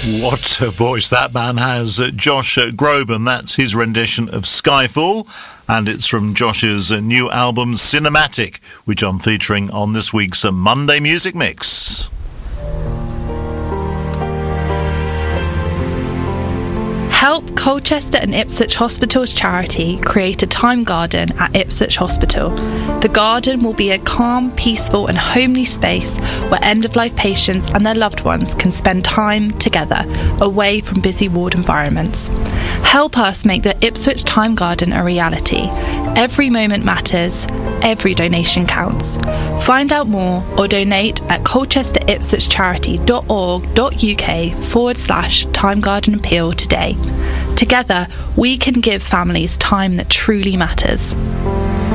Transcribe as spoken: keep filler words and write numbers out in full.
What a voice that man has. Josh Groban, that's his rendition of Skyfall, and it's from Josh's new album Cinematic, which I'm featuring on this week's Monday Music Mix. Help Colchester and Ipswich Hospital's charity create a time garden at Ipswich Hospital. The garden will be a calm, peaceful and homely space where end-of-life patients and their loved ones can spend time together, away from busy ward environments. Help us make the Ipswich Time Garden a reality. Every moment matters. Every donation counts. Find out more or donate at colchester-ipswich-charity.org.uk forward slash Time Garden Appeal today. Together, we can give families time that truly matters.